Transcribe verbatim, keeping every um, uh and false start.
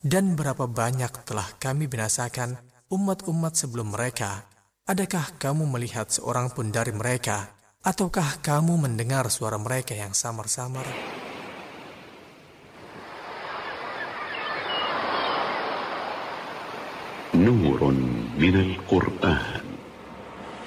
Dan berapa banyak telah kami binasakan umat-umat sebelum mereka. Adakah kamu melihat seorang pun dari mereka? Ataukah kamu mendengar suara mereka yang samar-samar? نور من القرآن